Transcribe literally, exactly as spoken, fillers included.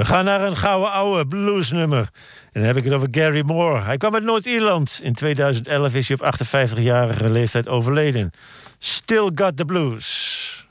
We gaan naar een gouden oude bluesnummer. En dan heb ik het over Gary Moore. Hij kwam uit Noord-Ierland. In tweeduizend elf is hij op achtenvijftigjarige leeftijd overleden. Still Got the Blues.